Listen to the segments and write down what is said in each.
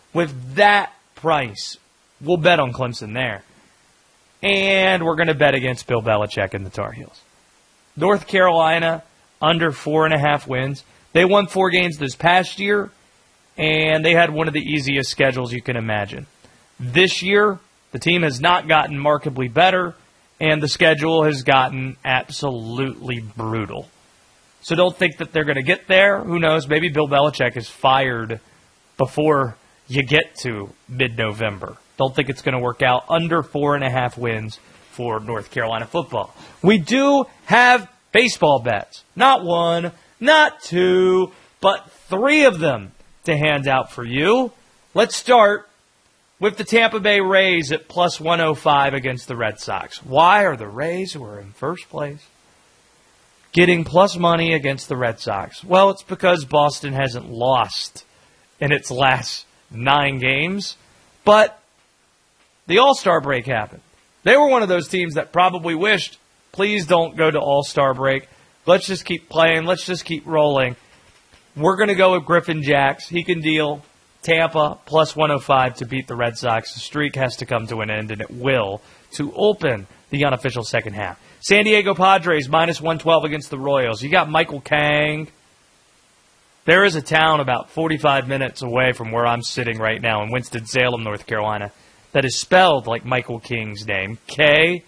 With that price, we'll bet on Clemson there. And we're going to bet against Bill Belichick and the Tar Heels. North Carolina, under 4.5 wins. They won 4 games this past year, and they had one of the easiest schedules you can imagine. This year, the team has not gotten markedly better, and the schedule has gotten absolutely brutal. So don't think that they're going to get there. Who knows? Maybe Bill Belichick is fired before you get to mid-November. Don't think it's going to work out. Under 4.5 wins for North Carolina football. We do have baseball bets. Not 1, not 2, but 3 of them to hand out for you. Let's start with the Tampa Bay Rays at plus 105 against the Red Sox. Why are the Rays, who are in first place, getting plus money against the Red Sox? Well, it's because Boston hasn't lost in its last 9 games, but the All-Star break happened. They were one of those teams that probably wished, please don't go to All-Star break. Let's just keep playing. Let's just keep rolling. We're going to go with Griffin Jacks. He can deal. Tampa, plus 105 to beat the Red Sox. The streak has to come to an end, and it will, to open the unofficial second half. San Diego Padres, minus 112 against the Royals. You got Michael Kang. There is a town about 45 minutes away from where I'm sitting right now in Winston-Salem, North Carolina, that is spelled like Michael King's name. K-I-N-G.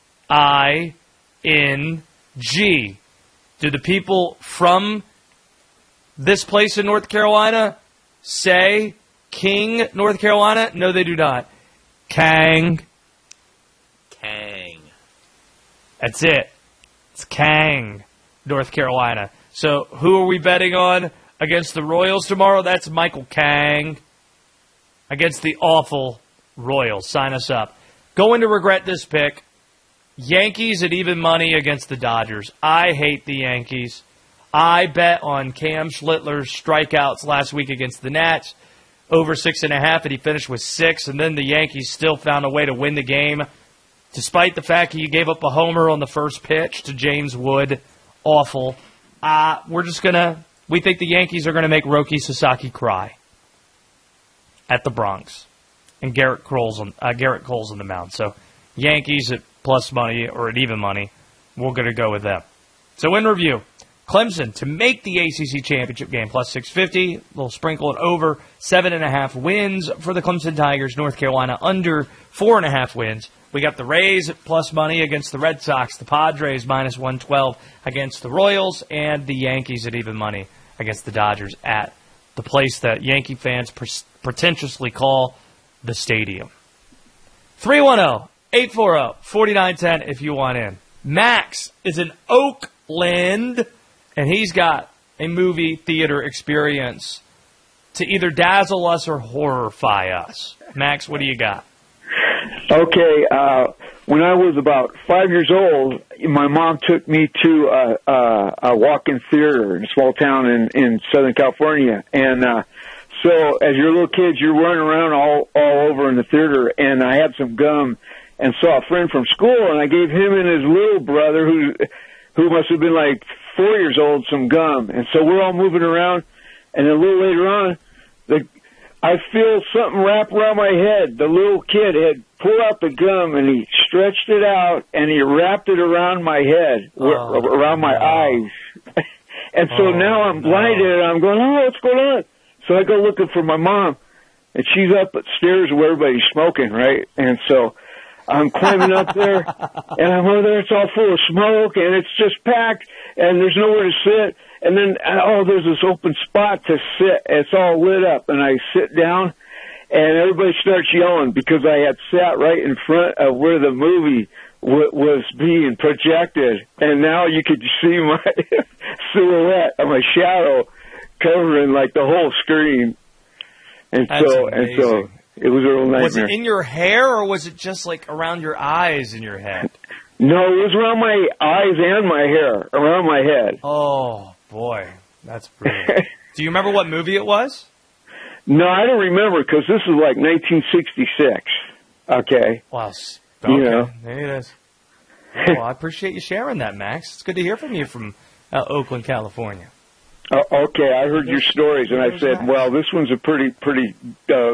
Do the people from this place in North Carolina say King, North Carolina? No, they do not. Kang. Kang. That's it. It's Kang, North Carolina. So who are we betting on against the Royals tomorrow? That's Michael Kang against the awful Royals. Sign us up. Going to regret this pick. Yankees at even money against the Dodgers. I hate the Yankees. I bet on Cam Schlittler's strikeouts last week against the Nats, over 6.5, and he finished with 6, and then the Yankees still found a way to win the game, despite the fact he gave up a homer on the first pitch to James Wood. Awful. We think the Yankees are going to make Roki Sasaki cry at the Bronx, and Garrett Cole's on the mound. So Yankees at plus money or at even money, we're going to go with them. So in review, Clemson to make the ACC championship game, plus 650. We'll sprinkle it over 7.5 wins for the Clemson Tigers. North Carolina under 4.5 wins. We got the Rays at plus money against the Red Sox. The Padres minus 112 against the Royals. And the Yankees at even money against the Dodgers at the place that Yankee fans pretentiously call the stadium. 310-840-4910 if you want in. Max is in Oakland, and he's got a movie theater experience to either dazzle us or horrify us. Max, what do you got? Okay, when I was about 5 years old, my mom took me to a walk-in theater in a small town in Southern California. And so as you're little kids, you're running around all over in the theater, and I had some gum and saw a friend from school, and I gave him and his little brother, who must have been like 4 years old, some gum. And so we're all moving around, and a little later on, I feel something wrap around my head. The little kid had pulled out the gum, and he stretched it out, and he wrapped it around my head, around my eyes. And so now I'm blinded, and I'm going, what's going on? So I go looking for my mom, and she's up upstairs where everybody's smoking, right? And so I'm climbing up there, and I'm over there. It's all full of smoke, and it's just packed, and there's nowhere to sit. And then, there's this open spot to sit. It's all lit up, and I sit down, and everybody starts yelling because I had sat right in front of where the movie was being projected, and now you could see my silhouette of my shadow covering like the whole screen. And so it was a real nightmare. Was it in your hair, or was it just like around your eyes in your head? No, it was around my eyes and my hair, around my head. Oh, boy. That's brutal. Do you remember what movie it was? No, I don't remember, because this is like 1966. Okay. Wow. Okay. You know. There it is. Well, I appreciate you sharing that, Max. It's good to hear from you from Oakland, California. Okay, I heard your stories, and I said, well, this one's a pretty